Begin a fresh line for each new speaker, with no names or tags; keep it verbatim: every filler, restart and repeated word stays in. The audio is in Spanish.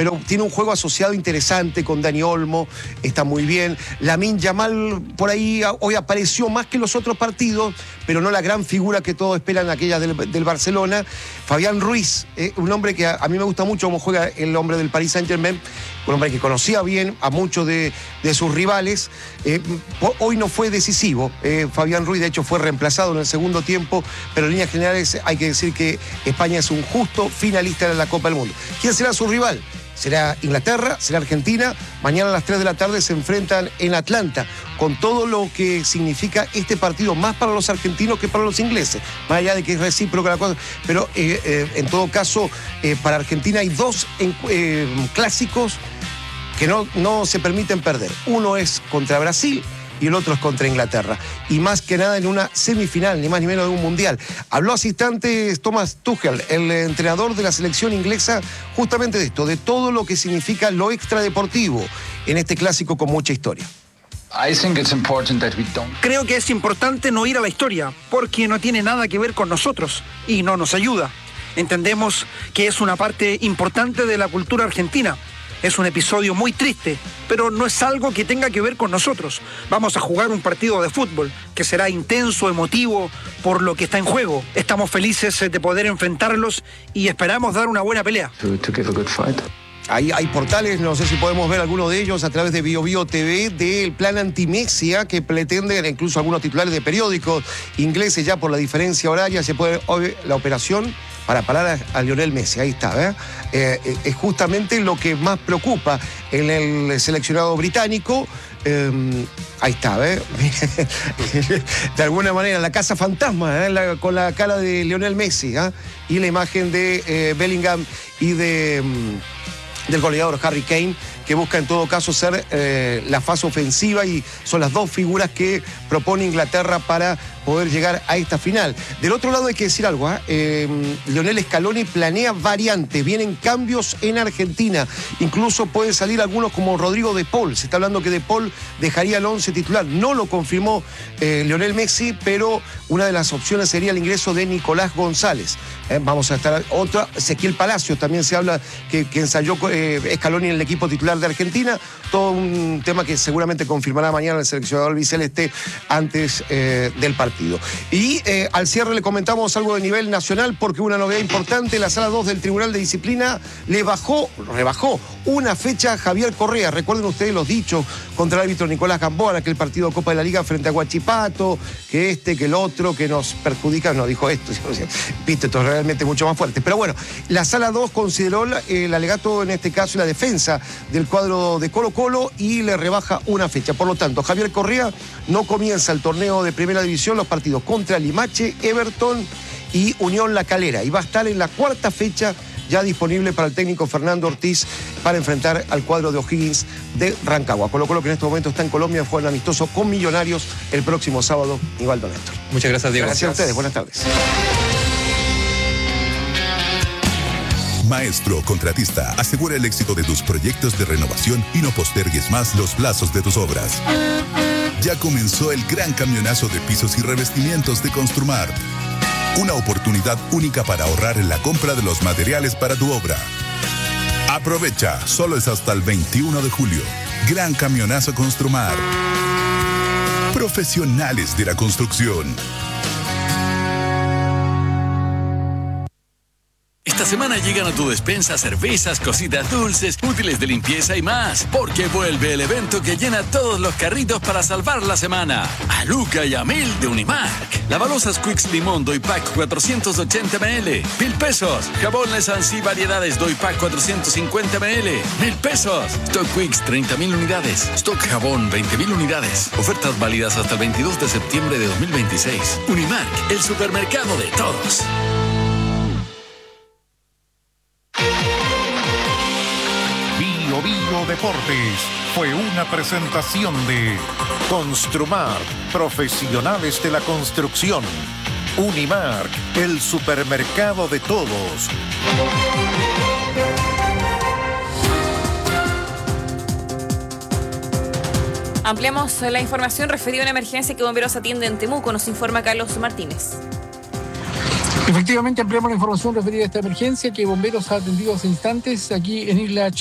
pero tiene un juego asociado interesante con Dani Olmo, está muy bien. Lamine Yamal por ahí hoy apareció más que los otros partidos, pero no la gran figura que todos esperan, aquella del, del Barcelona. Fabián Ruiz, eh, un hombre que a, a mí me gusta mucho cómo juega el hombre del Paris Saint-Germain, un hombre que conocía bien a muchos de, de sus rivales. Eh, hoy no fue decisivo. Eh, Fabián Ruiz, de hecho, fue reemplazado en el segundo tiempo, pero en líneas generales hay que decir que España es un justo finalista de la Copa del Mundo. ¿Quién será su rival? Será Inglaterra, será Argentina. Mañana a las tres de la tarde se enfrentan en Atlanta, con todo lo que significa este partido, más para los argentinos que para los ingleses, más allá de que es recíproca la cosa. Pero eh, eh, en todo caso, eh, para Argentina hay dos en, eh, clásicos que no, no se permiten perder. Uno es contra Brasil y el otro es contra Inglaterra. Y más que nada en una semifinal, ni más ni menos de un mundial. Habló hace instantes Thomas Tuchel, el entrenador de la selección inglesa, justamente de esto, de todo lo que significa lo extradeportivo en este clásico con mucha historia.
Creo que es importante no ir a la historia, porque no tiene nada que ver con nosotros y no nos ayuda. Entendemos que es una parte importante de la cultura argentina. Es un episodio muy triste, pero no es algo que tenga que ver con nosotros. Vamos a jugar un partido de fútbol que será intenso, emotivo, por lo que está en juego. Estamos felices de poder enfrentarlos y esperamos dar una buena pelea.
Hay, hay portales, no sé si podemos ver alguno de ellos a través de Bio Bio T V, del plan anti-Messi, que pretenden, incluso algunos titulares de periódicos ingleses, ya por la diferencia horaria, se puede hoy la operación para parar a, a Lionel Messi. Ahí está, ¿eh? Eh, es justamente lo que más preocupa en el seleccionado británico. Eh, ahí está, ¿eh? De alguna manera, la casa fantasma, ¿eh? la, con la cara de Lionel Messi, ¿eh? Y la imagen de eh, Bellingham y de... Um, del goleador Harry Kane, que busca en todo caso ser eh, la fase ofensiva, y son las dos figuras que propone Inglaterra para poder llegar a esta final. Del otro lado hay que decir algo, ¿eh? Eh, Lionel Scaloni planea variantes, vienen cambios en Argentina, incluso pueden salir algunos como Rodrigo De Paul. Se está hablando que De Paul dejaría el once titular, no lo confirmó eh, Lionel Messi, pero una de las opciones sería el ingreso de Nicolás González. Eh, vamos a estar otra, Ezequiel Palacios también se habla que, que ensayó eh, Scaloni en el equipo titular de Argentina, todo un tema que seguramente confirmará mañana el seleccionador albiceleste antes eh, del partido. Y eh, al cierre le comentamos algo de nivel nacional, porque una novedad importante: la sala dos del Tribunal de Disciplina le bajó, rebajó una fecha a Javier Correa. Recuerden ustedes los dichos contra el árbitro Nicolás Gamboa en aquel partido de Copa de la Liga frente a Huachipato, que este, que el otro, que nos perjudica. No dijo esto, viste, esto es realmente mucho más fuerte. Pero bueno, la sala dos consideró el alegato, en este caso, y la defensa del cuadro de Colo Colo, y le rebaja una fecha. Por lo tanto, Javier Correa no comienza el torneo de Primera División, los partidos contra Limache, Everton y Unión La Calera, y va a estar en la cuarta fecha ya disponible para el técnico Fernando Ortiz para enfrentar al cuadro de O'Higgins de Rancagua. Colo Colo, que en este momento está en Colombia, juega un amistoso con Millonarios el próximo sábado. Nivaldo Néstor.
Muchas gracias, Diego.
Gracias a ustedes, buenas tardes.
Maestro Contratista asegura el éxito de tus proyectos de renovación y no postergues más los plazos de tus obras. Ya comenzó el gran camionazo de pisos y revestimientos de Construmart. Una oportunidad única para ahorrar en la compra de los materiales para tu obra. Aprovecha, solo es hasta el veintiuno de julio. Gran camionazo Construmart. Profesionales de la construcción.
Esta semana llegan a tu despensa cervezas, cositas dulces, útiles de limpieza y más, porque vuelve el evento que llena todos los carritos para salvar la semana. A Luca y a Mil de Unimark. Lavalosas Quicks Limón Doypack cuatrocientos ochenta mililitros, mil pesos. Jabón Lesansi Variedades Doypack cuatrocientos cincuenta mililitros, mil pesos. Stock Quicks treinta mil unidades. Stock Jabón veinte mil unidades. Ofertas válidas hasta el veintidós de septiembre de dos mil veintiséis. Unimark, el supermercado de todos.
Bio Bio Deportes fue una presentación de Construmart, profesionales de la construcción. Unimark, el supermercado de todos.
Ampliamos la información referida a una emergencia que bomberos atienden en Temuco, nos informa Carlos Martínez.
Efectivamente, ampliamos la información referida a esta emergencia que bomberos ha atendido hace instantes aquí en Isla